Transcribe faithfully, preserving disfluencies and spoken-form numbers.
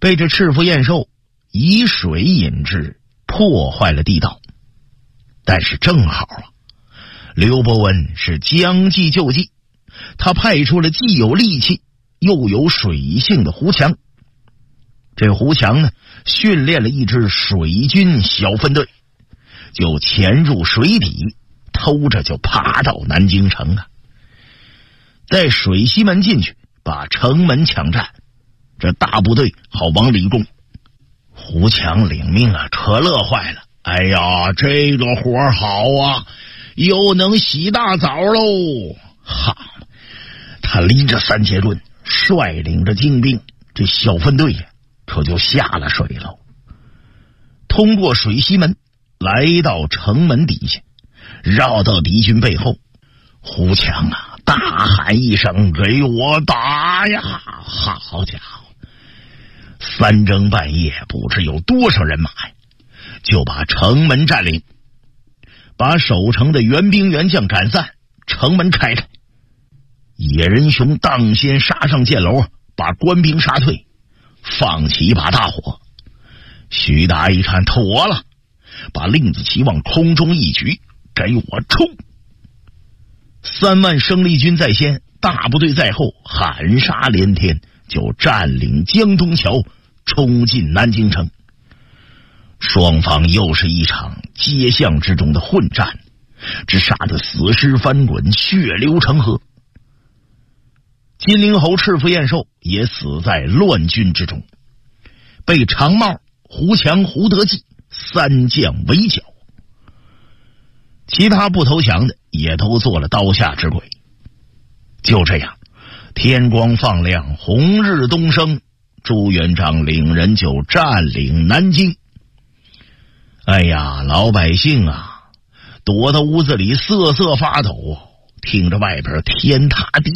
被这赤腹燕兽以水引至，破坏了地道。但是正好啊，刘伯温是将计就计，他派出了既有力气又有水性的胡强。这胡强呢，训练了一支水军小分队，就潜入水底，偷着就爬到南京城啊。在水西门进去，把城门抢占，这大部队好往里攻。胡强领命啊，可乐坏了。哎呀，这个活好啊，又能洗大澡喽！哈，他拎着三节棍，率领着精兵，这小分队呀，可就下了水喽。通过水西门，来到城门底下，绕到敌军背后。胡强啊，大喊一声：“给我打呀！”好家伙，三更半夜，不知有多少人马呀，就把城门占领，把守城的援兵援将赶散，城门开开。野人熊当先杀上箭楼，把官兵杀退，放起一把大火。徐达一看妥了，把令子旗往空中一举：“给我冲！”三万生力军在先，大部队在后，喊杀连天，就占领江东桥，冲进南京城。双方又是一场街巷之中的混战，只杀得死尸翻滚，血流成河。金陵侯赤腹燕寿也死在乱军之中，被长茂、胡强、胡德济三将围剿。其他不投降的也都做了刀下之鬼。就这样，天光放亮，红日东升，朱元璋领人就占领南京。哎呀，老百姓啊，躲到屋子里瑟瑟发抖，听着外边天塌地